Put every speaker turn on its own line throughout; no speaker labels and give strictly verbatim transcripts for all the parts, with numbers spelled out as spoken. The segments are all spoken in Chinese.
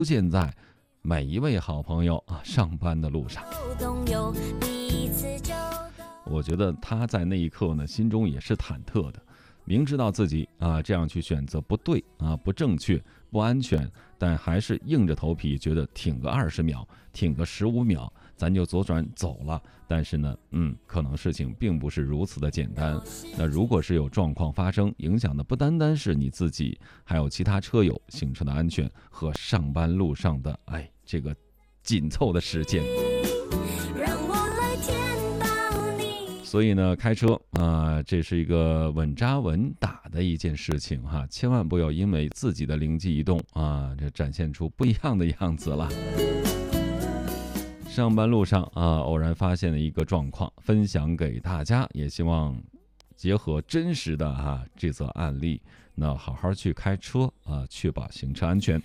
现在每一位好朋友啊上班的路上。我觉得他在那一刻呢，心中也是忐忑的，明知道自己啊这样去选择不对啊，不正确，不安全，但还是硬着头皮觉得挺个二十秒，挺个十五秒，咱就左转走了。但是呢，嗯，可能事情并不是如此的简单。那如果是有状况发生，影响的不单单是你自己，还有其他车友行车的安全和上班路上的哎这个紧凑的时间。所以呢，开车啊、呃，这是一个稳扎稳打的一件事情哈，千万不要因为自己的灵机一动啊，这展现出不一样的样子了。上班路上啊，偶然发现了一个状况，分享给大家，也希望结合真实的哈这则案例，那好好去开车啊，确保行车安全。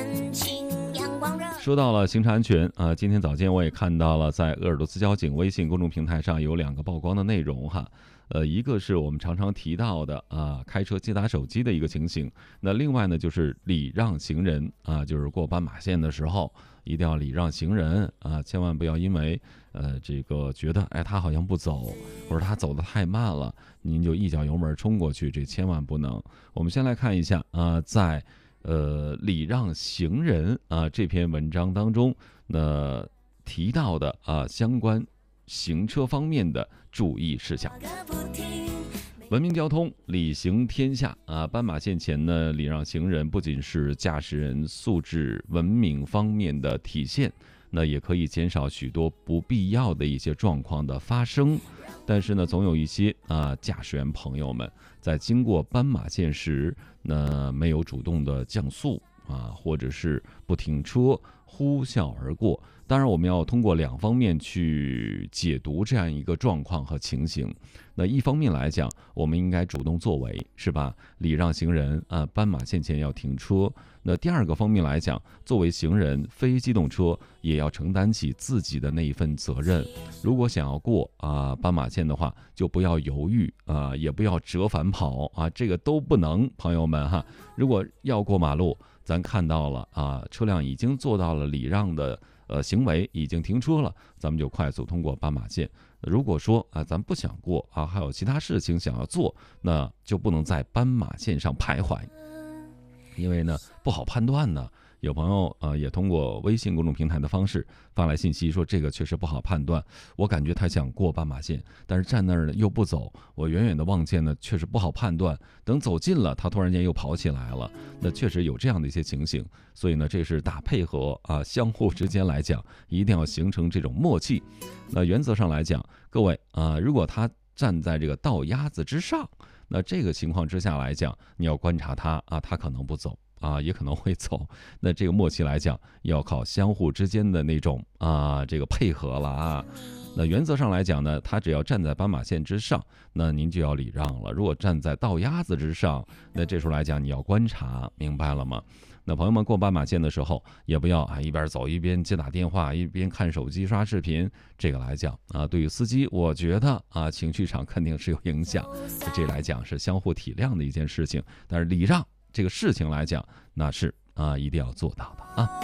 说到了行车安全啊，今天早间我也看到了，在鄂尔多斯交警微信公众平台上有两个曝光的内容哈，呃，一个是我们常常提到的啊，开车接打手机的一个情形，那另外呢就是礼让行人啊，就是过斑马线的时候一定要礼让行人啊，千万不要因为呃这个觉得哎他好像不走，或者他走得太慢了，您就一脚油门冲过去，这千万不能。我们先来看一下啊，在呃，礼让行人啊，这篇文章当中，那提到的啊相关行车方面的注意事项。文明交通，礼行天下啊！斑马线前呢，礼让行人不仅是驾驶人素质文明方面的体现，那也可以减少许多不必要的一些状况的发生。但是呢，总有一些啊驾驶员朋友们在经过斑马线时，那没有主动的降速啊，或者是不停车，呼啸而过。当然，我们要通过两方面去解读这样一个状况和情形。那一方面来讲，我们应该主动作为，是吧？礼让行人啊，斑马线前要停车。那第二个方面来讲，作为行人，非机动车也要承担起自己的那一份责任。如果想要过啊斑马线的话，就不要犹豫啊，也不要折返跑啊，这个都不能，朋友们哈。如果要过马路，咱看到了啊，车辆已经做到了礼让的呃行为，已经停车了，咱们就快速通过斑马线。如果说啊，咱不想过啊，还有其他事情想要做，那就不能在斑马线上徘徊，因为呢不好判断呢。有朋友啊、呃、也通过微信公众平台的方式发来信息说，这个确实不好判断。我感觉他想过斑马线，但是站那儿呢又不走，我远远的望见呢确实不好判断。等走近了，他突然间又跑起来了，那确实有这样的一些情形。所以呢，这是打配合啊，相互之间来讲，一定要形成这种默契。那原则上来讲，各位啊，如果他站在这个道鸭子之上，那这个情况之下来讲，你要观察他啊，他可能不走。啊，也可能会走。那这个默契来讲，要靠相互之间的那种啊，这个配合了啊。那原则上来讲呢，他只要站在斑马线之上，那您就要礼让了。如果站在道鸭子之上，那这时候来讲，你要观察，明白了吗？那朋友们过斑马线的时候，也不要啊一边走一边接打电话，一边看手机刷视频。这个来讲啊，对于司机，我觉得啊情绪上肯定是有影响。这来讲是相互体谅的一件事情，但是礼让这个事情来讲，那是啊一定要做到的啊。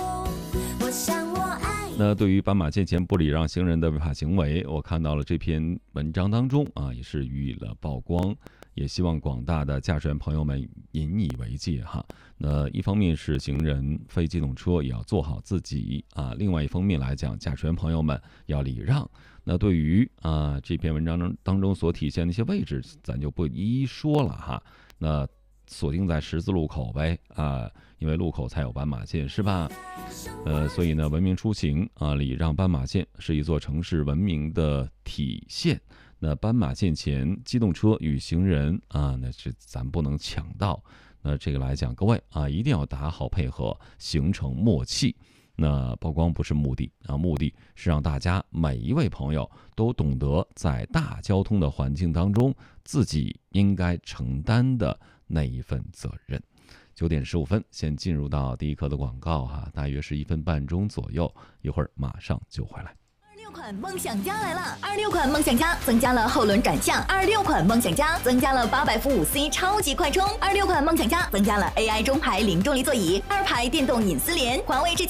那对于斑马线前不礼让行人的违法行为，我看到了这篇文章当中啊，也是予以了曝光，也希望广大的驾驶员朋友们引以为戒哈。那一方面是行人非机动车也要做好自己啊，另外一方面来讲，驾驶员朋友们要礼让。那对于啊这篇文章当中所体现的一些位置，咱就不一一说了哈。那锁定在十字路口呗啊，因为路口才有斑马线是吧？呃，所以呢，文明出行啊，礼让斑马线是一座城市文明的体现。那斑马线前，机动车与行人啊，那是咱不能抢道。那这个来讲，各位啊，一定要打好配合，形成默契。那曝光不是目的啊，目的是让大家每一位朋友都懂得在大交通的环境当中，自己应该承担的那一份责任。九点十五分，先进入到第一课的广告哈，大约是一分半钟左右，一会儿马上就回来。
二六款梦想家来了！二六款梦想家增加了后轮转向，二六款梦想家增加了八百伏五 C 超级快充，二六款梦想家增加了 A I 中排零重力座椅，二排电动隐私帘，环卫之前。